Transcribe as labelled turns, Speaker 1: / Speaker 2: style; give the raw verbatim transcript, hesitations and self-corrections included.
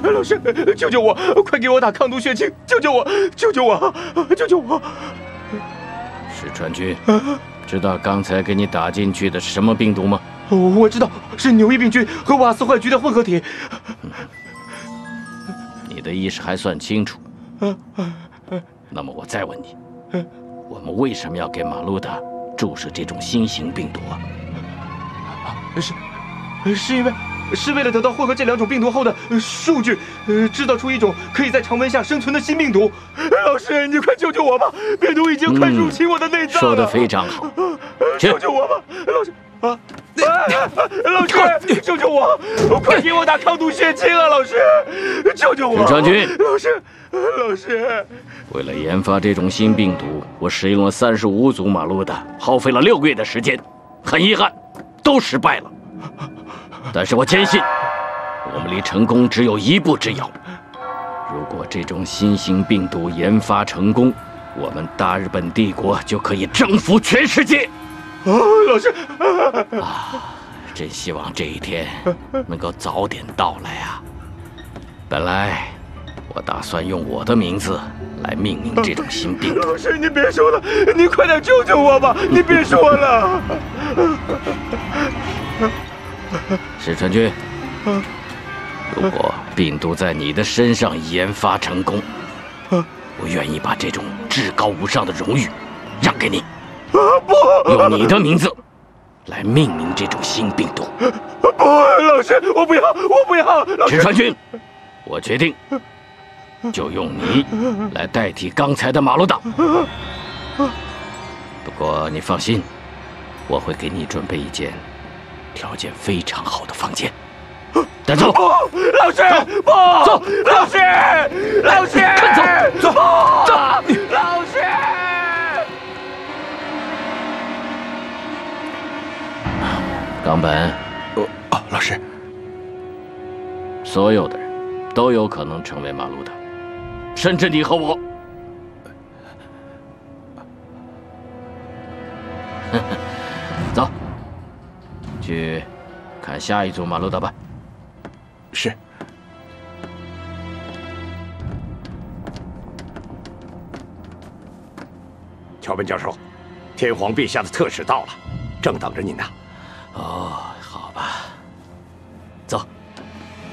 Speaker 1: 老师，救救我！快给我打抗毒血清！救救我！救救我！救救我！
Speaker 2: 石川君，知道刚才给你打进去的是什么病毒吗？
Speaker 1: 我知道，是纽伊病菌和瓦斯坏菊的混合体。
Speaker 2: 你的意识还算清楚。那么我再问你，我们为什么要给马路达注射这种新型病毒啊？
Speaker 1: 是，是因为是为了得到混合这两种病毒后的数据，呃，制造出一种可以在常温下生存的新病毒。老师，你快救救我吧！病毒已经快入侵我的内脏了。
Speaker 2: 说得非常好，
Speaker 1: 救救我吧，老师啊！啊老师，救救我！快给我打抗毒血清啊！老师，救救我！
Speaker 2: 石川君，
Speaker 1: 老师，老师，
Speaker 2: 为了研发这种新病毒，我使用了三十五组马路达，耗费了六个月的时间。很遗憾，都失败了。但是我坚信，我们离成功只有一步之遥。如果这种新型病毒研发成功，我们大日本帝国就可以征服全世界。
Speaker 1: 啊，老师，
Speaker 2: 啊，真希望这一天能够早点到来啊！本来我打算用我的名字来命名这种新病毒。
Speaker 1: 老师，你别说了，你快点救救我吧！你别说了。
Speaker 2: 石川君，如果病毒在你的身上研发成功，我愿意把这种至高无上的荣誉让给你，用你的名字来命名这种新病毒。
Speaker 1: 不，老师，我不要，我不要。
Speaker 2: 石川君，我决定就用你来代替刚才的马路达。不过你放心，我会给你准备一间条件非常好的房间。带走！
Speaker 1: 老师，不，
Speaker 2: 走！
Speaker 1: 老师，老师，
Speaker 2: 跟走！走！走！
Speaker 1: 老师。
Speaker 2: 冈本，
Speaker 1: 哦哦，老师，
Speaker 2: 所有的人都有可能成为马路达，甚至你和我。走，去看下一组马路达吧。
Speaker 1: 是。
Speaker 3: 桥本教授，天皇陛下的特使到了，正等着您呢。
Speaker 2: 哦，